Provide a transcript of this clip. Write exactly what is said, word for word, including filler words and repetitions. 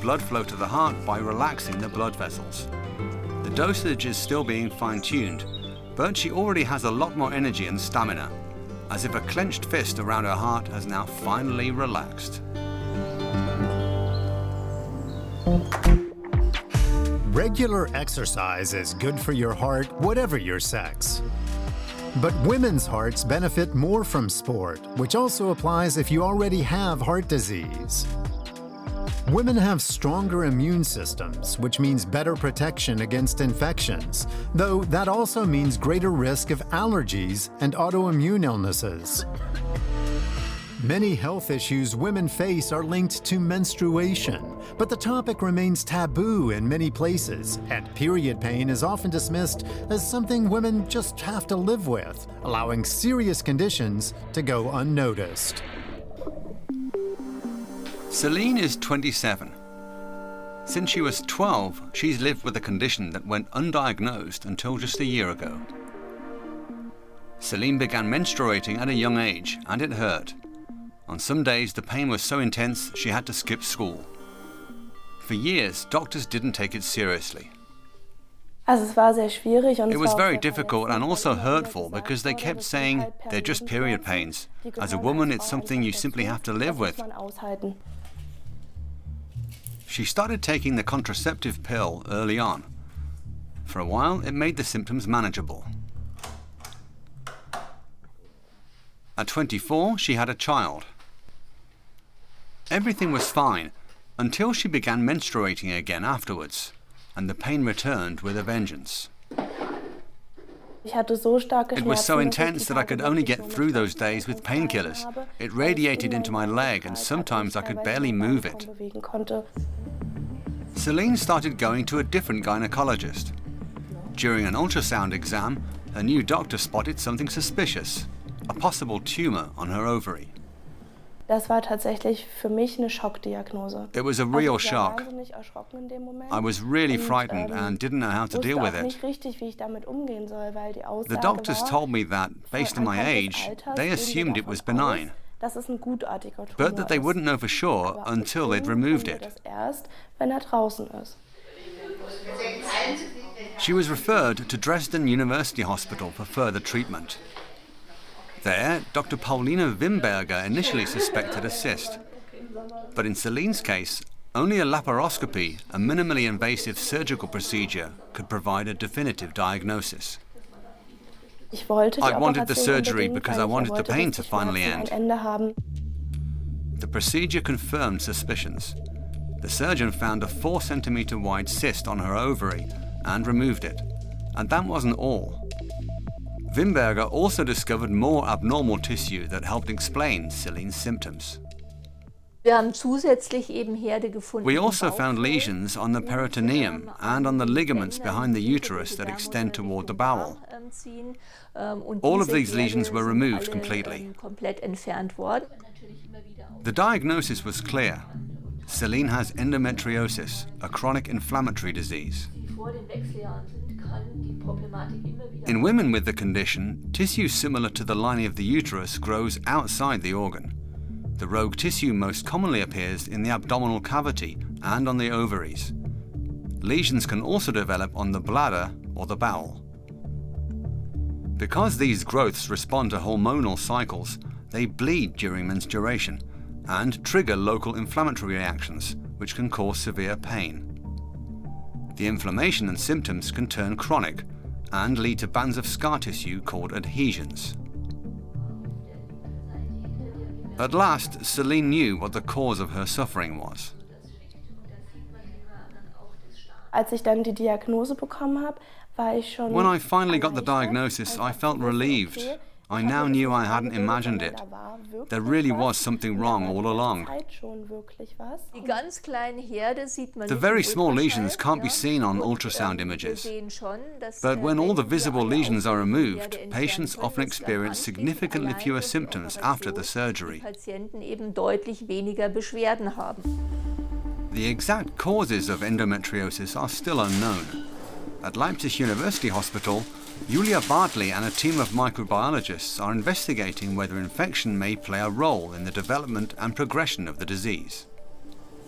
blood flow to the heart by relaxing the blood vessels. The dosage is still being fine-tuned, but she already has a lot more energy and stamina, as if a clenched fist around her heart has now finally relaxed. Regular exercise is good for your heart, whatever your sex. But women's hearts benefit more from sport, which also applies if you already have heart disease. Women have stronger immune systems, which means better protection against infections, though that also means greater risk of allergies and autoimmune illnesses. Many health issues women face are linked to menstruation, but the topic remains taboo in many places, and period pain is often dismissed as something women just have to live with, allowing serious conditions to go unnoticed. Celine is twenty-seven. Since she was twelve, she's lived with a condition that went undiagnosed until just a year ago. Celine began menstruating at a young age, and it hurt. On some days, the pain was so intense she had to skip school. For years, doctors didn't take it seriously. It was very difficult and also hurtful because they kept saying they're just period pains. As a woman, it's something you simply have to live with. She started taking the contraceptive pill early on. For a while, it made the symptoms manageable. At twenty-four, she had a child. Everything was fine until she began menstruating again afterwards, and the pain returned with a vengeance. It was so intense that I could only get through those days with painkillers. It radiated into my leg, and sometimes I could barely move it. Celine started going to a different gynecologist. During an ultrasound exam, a new doctor spotted something suspicious, a possible tumor on her ovary. Das war tatsächlich für mich eine Schockdiagnose. It was a real shock. I was really frightened and didn't know how to deal with it. The doctors told me that, based on my age, they assumed it was benign, but that they wouldn't know for sure until they'd removed it. She was referred to Dresden University Hospital for further treatment. There, Doctor Paulina Wimberger initially suspected a cyst. But in Celine's case, only a laparoscopy, a minimally invasive surgical procedure, could provide a definitive diagnosis. I wanted the surgery because I wanted the pain to finally end. The procedure confirmed suspicions. The surgeon found a four centimeter wide cyst on her ovary and removed it. And that wasn't all. Wimberger also discovered more abnormal tissue that helped explain Celine's symptoms. We also found lesions on the peritoneum and on the ligaments behind the uterus that extend toward the bowel. All of these lesions were removed completely. The diagnosis was clear. Celine has endometriosis, a chronic inflammatory disease. In women with the condition, tissue similar to the lining of the uterus grows outside the organ. The rogue tissue most commonly appears in the abdominal cavity and on the ovaries. Lesions can also develop on the bladder or the bowel. Because these growths respond to hormonal cycles, they bleed during menstruation and trigger local inflammatory reactions, which can cause severe pain. The inflammation and symptoms can turn chronic and lead to bands of scar tissue called adhesions. At last, Celine knew what the cause of her suffering was. When I finally got the diagnosis, I felt relieved. I now knew I hadn't imagined it. There really was something wrong all along. The very small lesions can't be seen on ultrasound images. But when all the visible lesions are removed, patients often experience significantly fewer symptoms after the surgery. The exact causes of endometriosis are still unknown. At Leipzig University Hospital, Julia Bartley and a team of microbiologists are investigating whether infection may play a role in the development and progression of the disease.